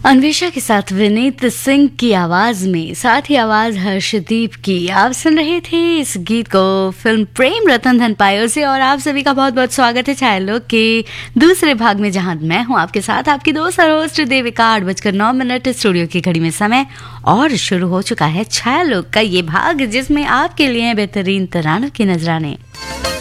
अन्वेषा के साथ विनीत सिंह की आवाज में, साथ ही आवाज हर्षदीप की। आप सुन रहे थे इस गीत को फिल्म प्रेम रतन धन पायो से। और आप सभी का बहुत बहुत स्वागत है छाया लोक के दूसरे भाग में, जहां मैं हूं आपके साथ, आपकी दोस्त और होस्ट देविका। 8:09 स्टूडियो की घड़ी में समय और शुरू हो चुका है छाया लोक का ये भाग, जिसमें आपके लिए बेहतरीन तरानों के नजराने।